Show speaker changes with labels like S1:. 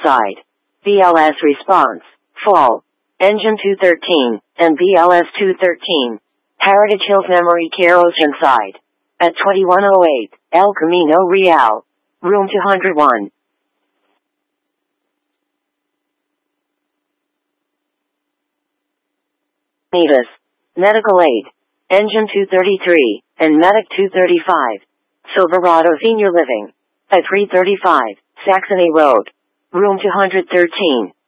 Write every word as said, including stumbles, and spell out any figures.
S1: side. B L S response, full. Engine two thirteen, and B L S two thirteen. Heritage Hills Memory Care Oceanside. At twenty-one oh eight, El Camino Real. Room two oh one. Metis. Medical Aid. Engine two thirty-three, and Medic two thirty-five. Silverado Senior Living. At three thirty-five, Saxony Road. Room two thirteen.